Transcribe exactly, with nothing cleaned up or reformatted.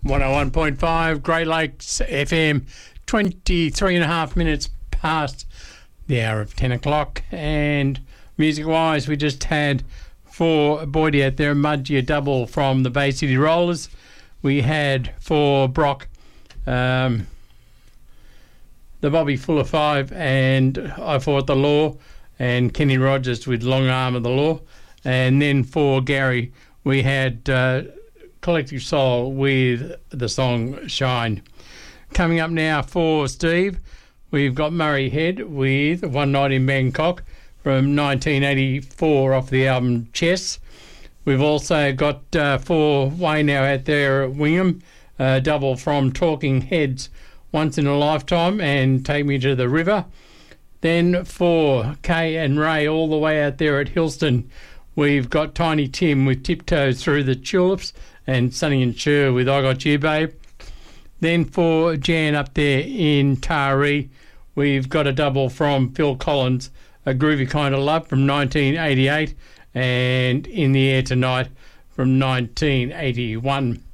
one oh one point five Grey Lakes F M, twenty-three and a half minutes past the hour of ten o'clock. And music-wise, we just had for Boydie out there, Mudgee, a double from the Bay City Rollers. We had for Brock, um, the Bobby Fuller Five, and I Fought the Law, and Kenny Rogers with Long Arm of the Law. And then for Gary, we had uh, Collective Soul with the song Shine. Coming up now for Steve, we've got Murray Head with One Night in Bangkok from nineteen eighty-four off the album Chess. We've also got uh, for Wayne now out there at Wingham, uh, double from Talking Heads, Once in a Lifetime and Take Me to the River. Then for Kay and Ray all the way out there at Hillston, we've got Tiny Tim with Tiptoes Through the Tulips and Sonny and Cher with I Got You Babe. Then for Jan up there in Taree, we've got a double from Phil Collins, A Groovy Kind of Love from nineteen eighty-eight, and In the Air Tonight from nineteen eighty-one.